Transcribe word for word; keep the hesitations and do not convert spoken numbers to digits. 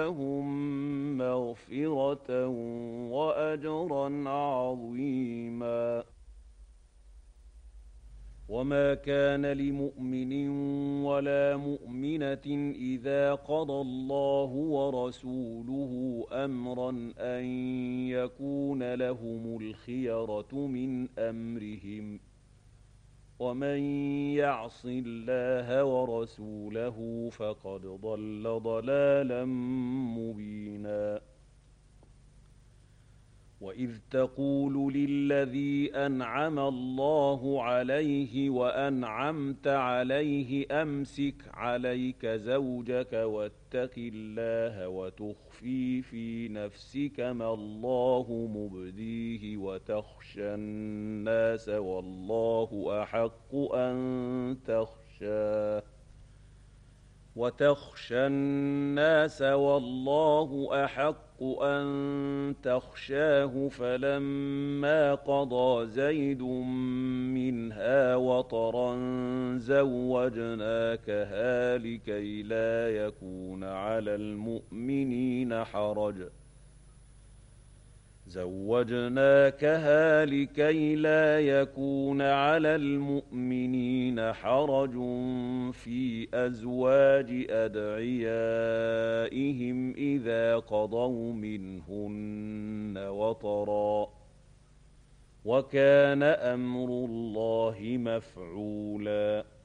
لهم مغفرة وأجرا عظيما. وما كان لمؤمن ولا مؤمنة إذا قضى الله ورسوله أمرا أن يكون لهم الخيرة من أمرهم، ومن يعص الله ورسوله فقد ضل ضلالا مبينا. وإذ تقول للذي أنعم الله عليه وأنعمت عليه أمسك عليك زوجك واتق الله وتخفي في نفسك ما الله مبديه وتخشى الناس والله أحق أن تخشاه وتخشى الناس والله أحق أن تخشاه فلما قضى زيد منها وطرا زوجناكها لكي لا يكون على المؤمنين حرج زوجناكها لكي لا يكون على المؤمنين حرج في أزواج أدعيائهم إذا قضوا منهن وطرا، وكان أمر الله مفعولا.